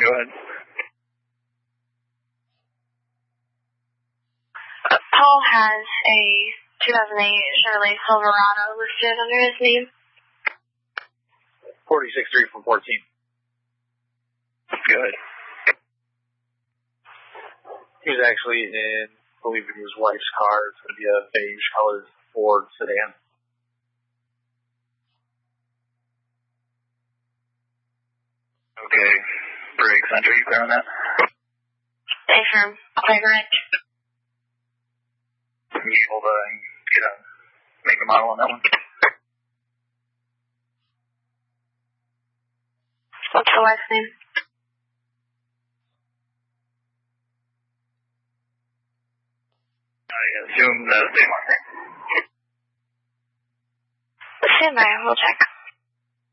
Go ahead. Paul has a 2008 Chevrolet Silverado listed under his name. 46-3 from 14. Good. He was actually in, I believe, his wife's car. It's going to be a beige colored Ford sedan. Okay. Brakes, Andrew, you clear on that? Stay firm. I'll take a wrench. Are you able to get a make a model on that one? What's the wife's name? I assume the same one. Stand by, we'll check.